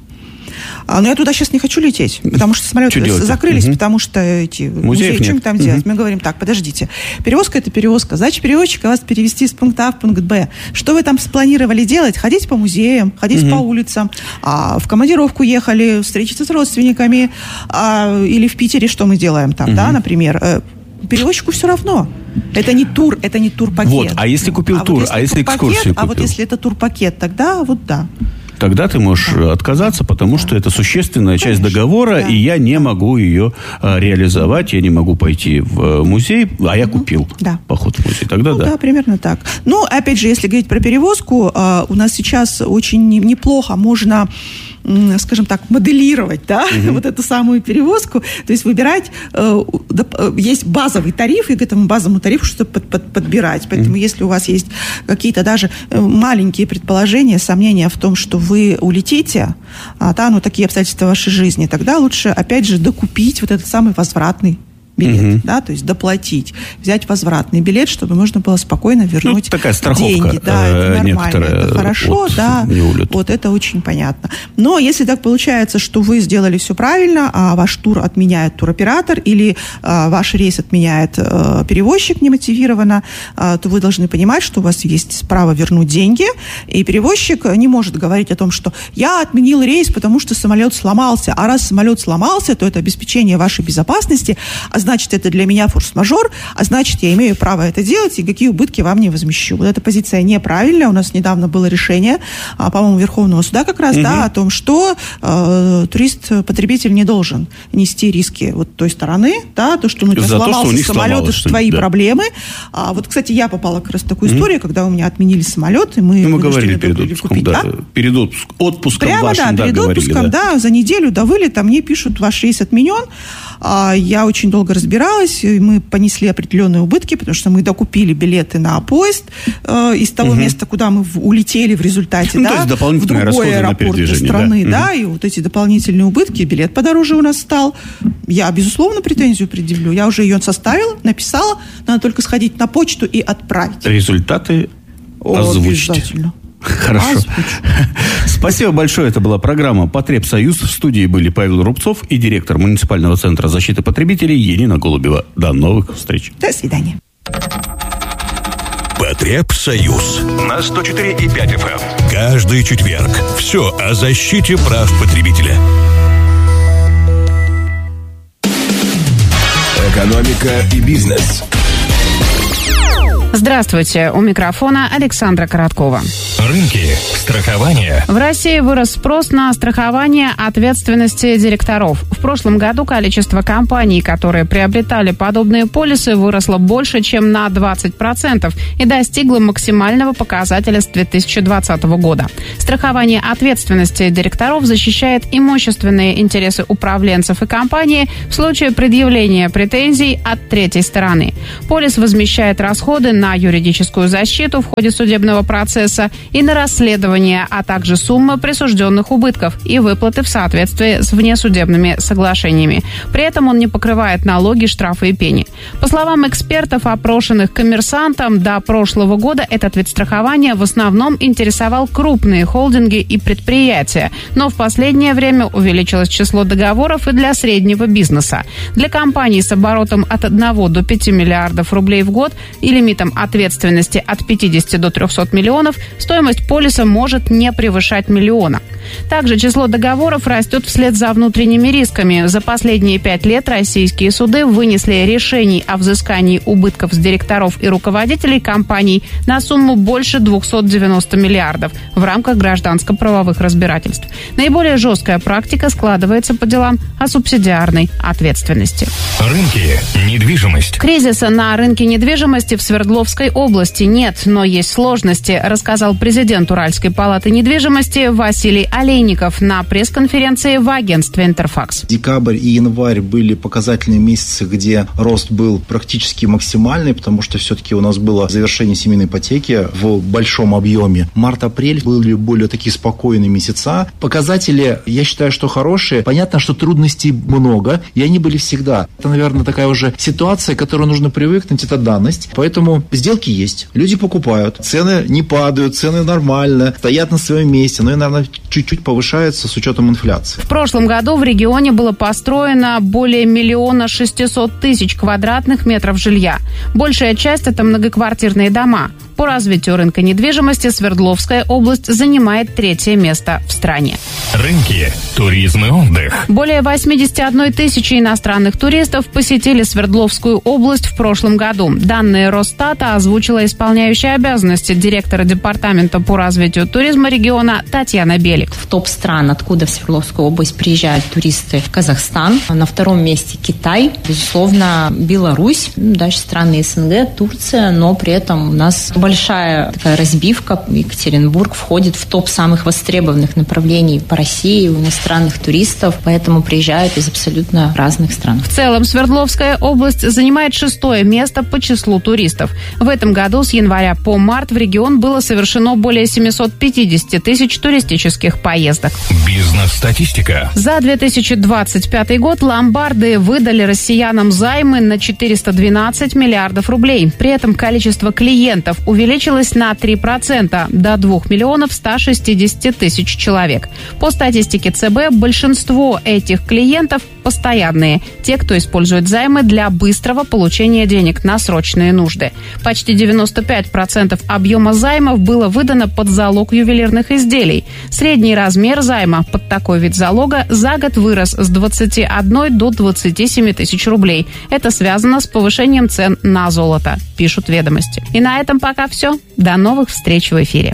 Но я туда сейчас не хочу лететь, потому что самолеты закрылись, угу. потому что эти музеи, что мы там делать? Угу. Мы говорим, так, подождите, перевозка – это перевозка. Задача перевозчика вас перевести с пункта А в пункт Б. Что вы там спланировали делать? Ходить по музеям, ходить угу. по улицам, а в командировку ехали, встретиться с родственниками, а, или в Питере что мы делаем там, угу. да, например. Перевозчику все равно. Это не тур, это не турпакет. Вот, а если купил а тур, вот если а если экскурсию купил? А вот если это турпакет, тогда вот да. Тогда ты можешь да. отказаться, потому да. что это существенная Конечно. часть договора, да. и я не могу ее а, реализовать, я не могу пойти в музей, а я купил да. поход в музей. Тогда ну, да. Да, примерно так. Ну, опять же, если говорить про перевозку, а, у нас сейчас очень неплохо можно, скажем так, моделировать, да, угу. вот эту самую перевозку, то есть выбирать, э, есть базовый тариф, и к этому базовому тарифу что-то под, под, подбирать. Поэтому угу. если у вас есть какие-то даже маленькие предположения, сомнения в том, что вы улетите, а, да, ну, такие обстоятельства вашей жизни, тогда лучше, опять же, докупить вот этот самый возвратный билет, угу. да, то есть доплатить, взять возвратный билет, чтобы можно было спокойно вернуть ну, такая страховка, деньги. Да, это нормально, это хорошо, да, неулета. Вот это очень понятно. Но если так получается, что вы сделали все правильно, а ваш тур отменяет туроператор или а, ваш рейс отменяет а, перевозчик немотивированно, а, то вы должны понимать, что у вас есть право вернуть деньги, и перевозчик не может говорить о том, что я отменил рейс, потому что самолет сломался, а раз самолет сломался, то это обеспечение вашей безопасности, а значит, это для меня форс-мажор, а значит, я имею право это делать, и какие убытки вам не возмещу. Вот эта позиция неправильная. У нас недавно было решение, а, по-моему, Верховного суда как раз, угу. да, о том, что э, турист-потребитель не должен нести риски вот той стороны, да, то, что ну, сломался то, самолет, это твои да. проблемы. А, вот, кстати, я попала как раз в такую угу. историю, когда у меня отменили самолет, и мы... Ну, мы говорили перед отпуском, купить, да, да? Перед отпуск, отпуском Прямо, вашим, да, да, перед говорили, отпуском, да. да, за неделю до вылета мне пишут, ваш рейс отменен. А, я очень долго разбиралась, и мы понесли определенные убытки, потому что мы докупили билеты на поезд э, из того угу. места, куда мы в, улетели в результате, ну, да, в другой аэропорт страны, да, да угу. и вот эти дополнительные убытки, билет подороже у нас стал. Я, безусловно, претензию предъявлю. Я уже ее составила, написала, надо только сходить на почту и отправить. Результаты озвучить. Обязательно. Хорошо. Спасибо большое. Это была программа «Потребсоюз». В студии были Павел Рубцов и директор муниципального центра защиты потребителей Ирина Голубева. До новых встреч. До свидания. Потребсоюз на сто четыре и пять эф эм. Каждый четверг. Все о защите прав потребителя. Экономика и бизнес. Здравствуйте. У микрофона Александра Короткова. Рынки, страхование. В России вырос спрос на страхование ответственности директоров. В прошлом году количество компаний, которые приобретали подобные полисы, выросло больше, чем на двадцать процентов и достигло максимального показателя с две тысячи двадцатого года. Страхование ответственности директоров защищает имущественные интересы управленцев и компании в случае предъявления претензий от третьей стороны. Полис возмещает расходы на юридическую защиту в ходе судебного процесса и на расследование, а также суммы присужденных убытков и выплаты в соответствии с внесудебными соглашениями. При этом он не покрывает налоги, штрафы и пени. По словам экспертов, опрошенных «Коммерсантом», до прошлого года этот вид страхования в основном интересовал крупные холдинги и предприятия, но в последнее время увеличилось число договоров и для среднего бизнеса. Для компаний с оборотом от одного до пяти миллиардов рублей в год и лимитом ответственности от пятидесяти до трехсот миллионов стоимость полиса может не превышать миллиона. Также число договоров растет вслед за внутренними рисками. За последние пять лет российские суды вынесли решений о взыскании убытков с директоров и руководителей компаний на сумму больше двухсот девяноста миллиардов в рамках гражданско-правовых разбирательств. Наиболее жесткая практика складывается по делам о субсидиарной ответственности. Рынки, недвижимость. Кризиса на рынке недвижимости в Свердловской области нет, но есть сложности, рассказал президент Уральской палаты недвижимости Василий Олейников на пресс-конференции в агентстве «Интерфакс». Декабрь и январь были показательные месяцы, где рост был практически максимальный, потому что все-таки у нас было завершение семейной ипотеки в большом объеме. Март-апрель были более такие спокойные месяца. Показатели, я считаю, что хорошие. Понятно, что трудностей много, и они были всегда. Это, наверное, такая уже ситуация, к которой нужно привыкнуть, это данность. Поэтому сделки есть, люди покупают, цены не падают, цены нормально, стоят на своем месте, но и, наверное, чуть-чуть повышаются с учетом инфляции. В прошлом году в регионе было построено более миллиона шестисот тысяч квадратных метров жилья. Большая часть – это многоквартирные дома. По развитию рынка недвижимости Свердловская область занимает третье место в стране. Рынки, туризм и отдых. Более восемьдесят одна тысяча иностранных туристов посетили Свердловскую область в прошлом году. Данные Росстата озвучила исполняющая обязанности директора департамента по развитию туризма региона Татьяна Белик. В топ стран, откуда в Свердловскую область приезжают туристы, Казахстан. На втором месте Китай. Безусловно, Беларусь, дальше страны СНГ, Турция, но при этом у нас большая такая разбивка. Екатеринбург входит в топ самых востребованных направлений по России у иностранных туристов, поэтому приезжают из абсолютно разных стран. В целом Свердловская область занимает шестое место по числу туристов. В этом году с января по март в регион было совершено более семьсот пятьдесят тысяч туристических поездок. Бизнес-статистика. За две тысячи двадцать пятый год ломбарды выдали россиянам займы на четыреста двенадцать миллиардов рублей. При этом количество клиентов увеличилось на три процента до двух миллионов ста шестидесяти тысяч человек. По статистике ЦБ, большинство этих клиентов постоянные, те, кто использует займы для быстрого получения денег на срочные нужды. Почти девяносто пять процентов объема займов было выдано под залог ювелирных изделий. Средний размер займа под такой вид залога за год вырос с двадцати одной до двадцати семи тысяч рублей. Это связано с повышением цен на золото, пишут «Ведомости». И на этом пока все. До новых встреч в эфире.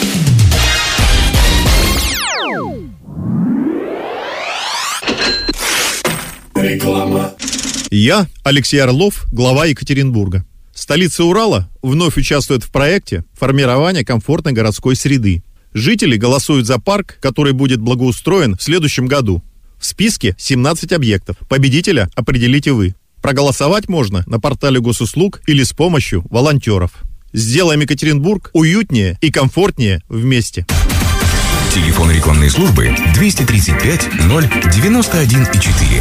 Реклама. Я, Алексей Орлов, глава Екатеринбурга. Столица Урала вновь участвует в проекте формирования комфортной городской среды. Жители голосуют за парк, который будет благоустроен в следующем году. В списке семнадцать объектов. Победителя определите вы. Проголосовать можно на портале госуслуг или с помощью волонтеров. Сделаем Екатеринбург уютнее и комфортнее вместе. Телефон рекламной службы двести тридцать пять ноль девяносто один и четыре.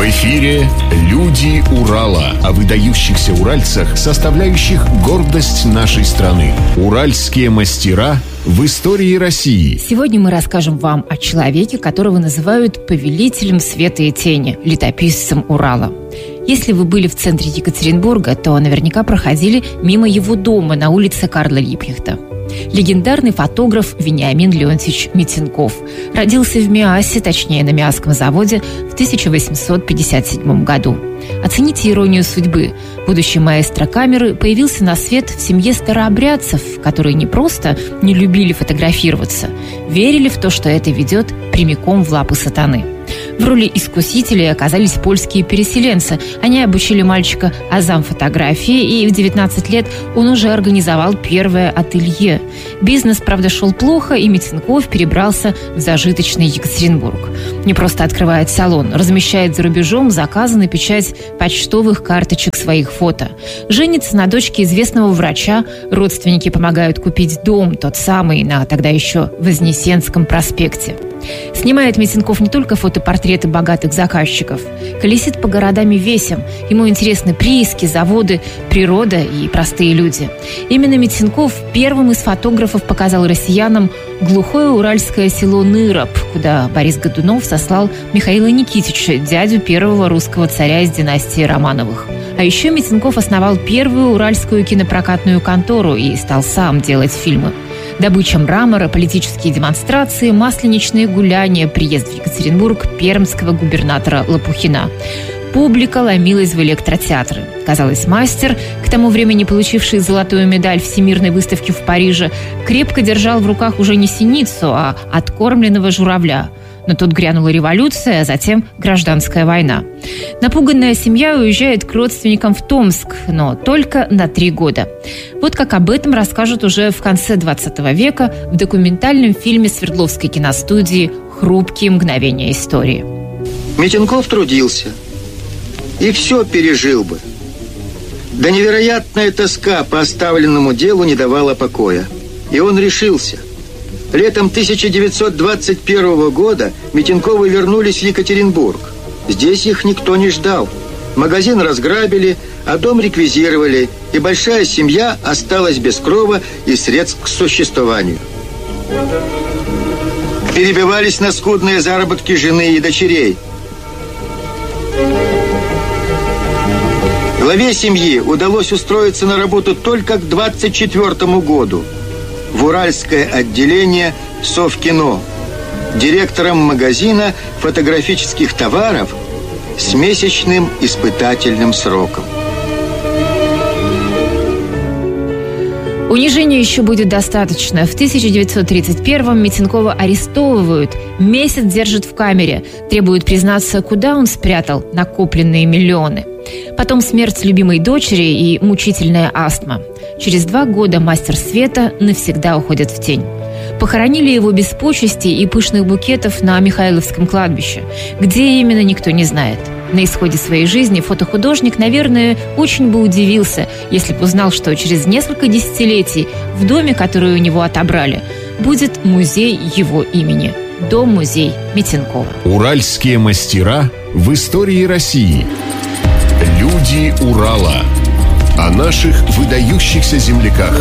В эфире «Люди Урала» о выдающихся уральцах, составляющих гордость нашей страны. Уральские мастера в истории России. Сегодня мы расскажем вам о человеке, которого называют повелителем света и тени, летописцем Урала. Если вы были в центре Екатеринбурга, то наверняка проходили мимо его дома на улице Карла Липкнехта. Легендарный фотограф Вениамин Леонтьевич Митенков родился в Миассе, точнее на Миасском заводе, в тысяча восемьсот пятьдесят седьмом году. Оцените иронию судьбы. Будущий маэстро камеры появился на свет в семье старообрядцев, которые не просто не любили фотографироваться, верили в то, что это ведет прямиком в лапы сатаны. В роли искусителей оказались польские переселенцы. Они обучили мальчика азам фотографии, и в девятнадцать лет он уже организовал первое ателье. Бизнес, правда, шел плохо, и Митенков перебрался в зажиточный Екатеринбург. Не просто открывает салон, размещает за рубежом заказы на печать почтовых карточек своих фото. Женится на дочке известного врача, родственники помогают купить дом, тот самый на тогда еще Вознесенском проспекте. Снимает Митенков не только фотопортреты богатых заказчиков. Колесит по городам и весям. Ему интересны прииски, заводы, природа и простые люди. Именно Митенков первым из фотографов показал россиянам глухое уральское село Ныроп, куда Борис Годунов сослал Михаила Никитича, дядю первого русского царя из династии Романовых. А еще Митенков основал первую уральскую кинопрокатную контору и стал сам делать фильмы. Добыча мрамора, политические демонстрации, масленичные гуляния, приезд в Екатеринбург пермского губернатора Лопухина. Публика ломилась в электротеатры. Казалось, мастер, к тому времени получивший золотую медаль Всемирной выставки в Париже, крепко держал в руках уже не синицу, а откормленного журавля. Но тут грянула революция, а затем гражданская война. Напуганная семья уезжает к родственникам в Томск, но только на три года. Вот как об этом расскажут уже в конце двадцатого века в документальном фильме Свердловской киностудии «Хрупкие мгновения истории». Митенков трудился и все пережил бы. Да невероятная тоска по оставленному делу не давала покоя. И он решился. Летом тысяча девятьсот двадцать первого года Митенковы вернулись в Екатеринбург. Здесь их никто не ждал. Магазин разграбили, а дом реквизировали, и большая семья осталась без крова и средств к существованию. Перебивались на скудные заработки жены и дочерей. Главе семьи удалось устроиться на работу только к двадцать четвёртому году в уральское отделение Совкино, директором магазина фотографических товаров с месячным испытательным сроком. Унижения еще будет достаточно. В тысяча девятьсот тридцать первом Митенкова арестовывают, месяц держат в камере, требуют признаться, куда он спрятал накопленные миллионы. Потом смерть любимой дочери и мучительная астма. Через два года мастер света навсегда уходит в тень. Похоронили его без почестей и пышных букетов на Михайловском кладбище. Где именно, никто не знает. На исходе своей жизни фотохудожник, наверное, очень бы удивился, если бы узнал, что через несколько десятилетий в доме, который у него отобрали, будет музей его имени. Дом-музей Митенкова. Уральские мастера в истории России. Люди Урала. О наших выдающихся земляках.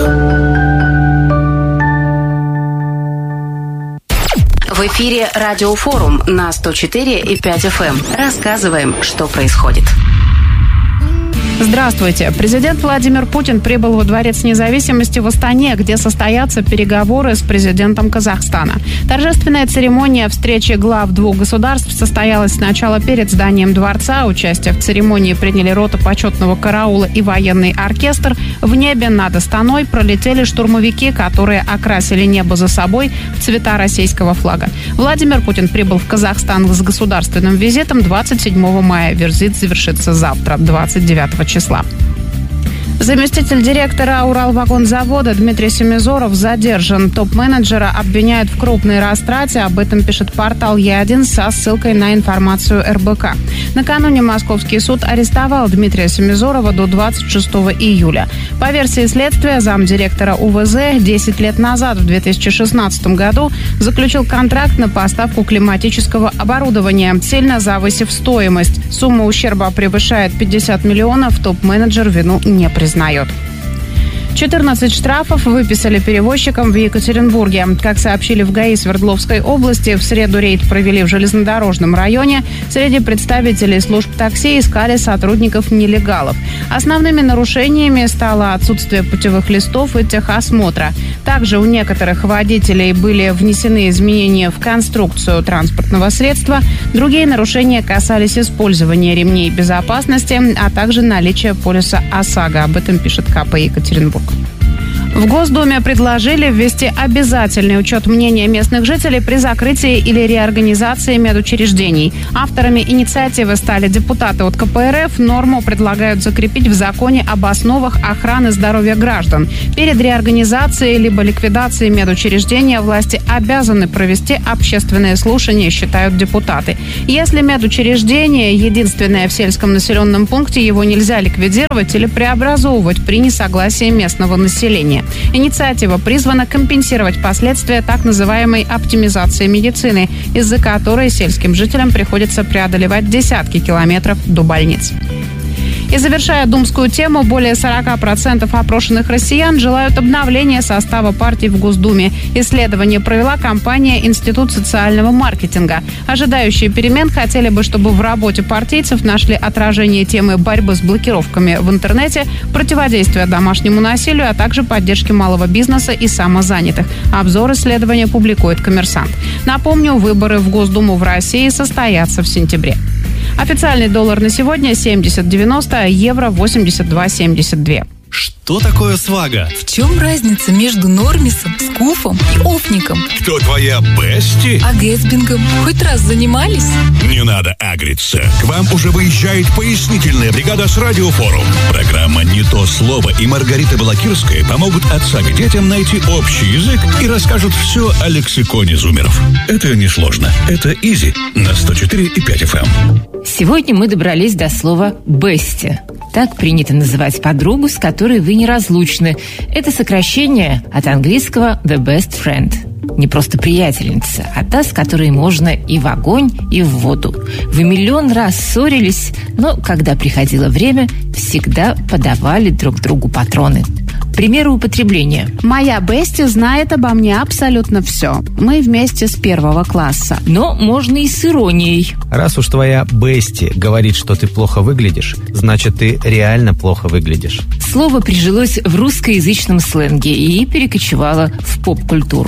В эфире Радиофорум на сто четыре и пять эф эм. Рассказываем, что происходит. Здравствуйте. Президент Владимир Путин прибыл во Дворец независимости в Астане, где состоятся переговоры с президентом Казахстана. Торжественная церемония встречи глав двух государств состоялась сначала перед зданием дворца. Участие в церемонии приняли рота почетного караула и военный оркестр. В небе над Астаной пролетели штурмовики, которые окрасили небо за собой в цвета российского флага. Владимир Путин прибыл в Казахстан с государственным визитом двадцать седьмого мая. Визит завершится завтра, двадцать девятого числа. Заместитель директора Уралвагонзавода Дмитрий Семизоров задержан. Топ-менеджера обвиняют в крупной растрате. Об этом пишет портал Е один со ссылкой на информацию эр бэ ка. Накануне московский суд арестовал Дмитрия Семизорова до двадцать шестого июля. По версии следствия, замдиректора У вэ зэ десять лет назад, в две тысячи шестнадцатом году, заключил контракт на поставку климатического оборудования, сильно завысив стоимость. Сумма ущерба превышает пятьдесят миллионов. Топ-менеджер вину не признает. Знает. четырнадцать штрафов выписали перевозчикам в Екатеринбурге. Как сообщили в ГАИ Свердловской области, в среду рейд провели в железнодорожном районе. Среди представителей служб такси искали сотрудников-нелегалов. Основными нарушениями стало отсутствие путевых листов и техосмотра. Также у некоторых водителей были внесены изменения в конструкцию транспортного средства. Другие нарушения касались использования ремней безопасности, а также наличия полиса ОСАГО. Об этом пишет ка пэ Екатеринбург. В Госдуме предложили ввести обязательный учет мнения местных жителей при закрытии или реорганизации медучреждений. Авторами инициативы стали депутаты от ка пэ эр эф. Норму предлагают закрепить в законе об основах охраны здоровья граждан. Перед реорганизацией либо ликвидацией медучреждения власти обязаны провести общественные слушания, считают депутаты. Если медучреждение единственное в сельском населенном пункте, его нельзя ликвидировать или преобразовывать при несогласии местного населения. Инициатива призвана компенсировать последствия так называемой оптимизации медицины, из-за которой сельским жителям приходится преодолевать десятки километров до больниц. И завершая думскую тему, более сорок процентов опрошенных россиян желают обновления состава партий в Госдуме. Исследование провела компания «Институт социального маркетинга». Ожидающие перемен хотели бы, чтобы в работе партийцев нашли отражение темы борьбы с блокировками в интернете, противодействия домашнему насилию, а также поддержки малого бизнеса и самозанятых. Обзор исследования публикует «Коммерсант». Напомню, выборы в Госдуму в России состоятся в сентябре. Официальный доллар на сегодня семьдесят девяносто, евро восемьдесят два семьдесят два. Что такое свага? В чем разница между нормисом, скуфом и офником? Кто твоя бести? А гэсбингом хоть раз занимались? Не надо агриться. К вам уже выезжает пояснительная бригада с Радиофорум. Программа «Не то слово» и Маргарита Балакирская помогут отцам и детям найти общий язык и расскажут все о лексиконе зумеров. Это несложно. Это изи на сто четыре и пять эф эм. Сегодня мы добрались до слова «бести». Так принято называть подругу, с которой вы неразлучны. Это сокращение от английского «the best friend». Не просто приятельница, а та, с которой можно и в огонь, и в воду. Вы миллион раз ссорились, но когда приходило время, всегда подавали друг другу патроны. Примеры употребления. Моя бести знает обо мне абсолютно все. Мы вместе с первого класса. Но можно и с иронией. Раз уж твоя бести говорит, что ты плохо выглядишь, значит, ты реально плохо выглядишь. Слово прижилось в русскоязычном сленге и перекочевало в поп-культуру.